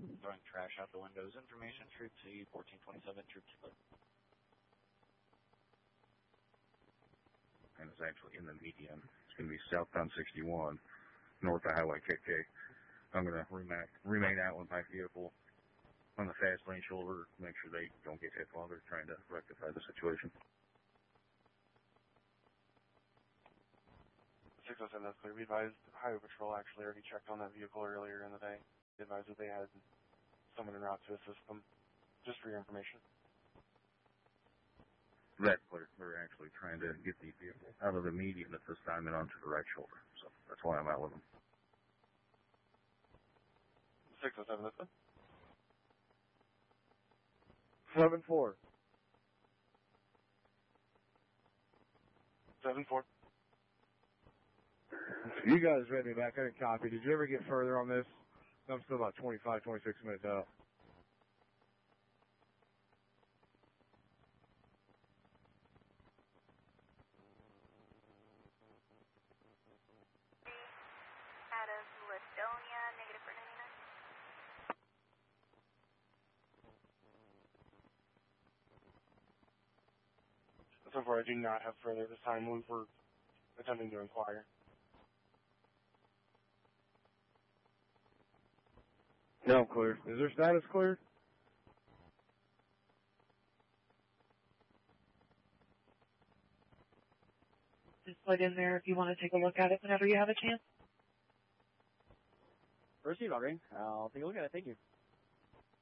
throwing trash out the windows. Information, Troop C, 1427, Troop 2. And it's actually in the median. It's going to be southbound 61, north of Highway KK. I'm going to remain out with my vehicle on the fast lane shoulder, make sure they don't get hit while they're trying to rectify the situation. 607, that's clear. Be advised, Highway Patrol actually already checked on that vehicle earlier in the day. Be advised that they had someone en route to assist them, just for your information. That's clear. They're actually trying to get the vehicle out of the median at this time and onto the right shoulder, so that's why I'm out with them. 607, that's it. 7-4. 7-4. You guys read me back. I didn't copy. Did you ever get further on this? I'm still about 25, 26 minutes out. Out of Ladonia, negative for 99. So far, I do not have further this time. We were attempting to inquire. No, I'm clear. Is their status clear? Just plug in there if you want to take a look at it whenever you have a chance. Proceed, Aubrey. I'll take a look at it. Thank you.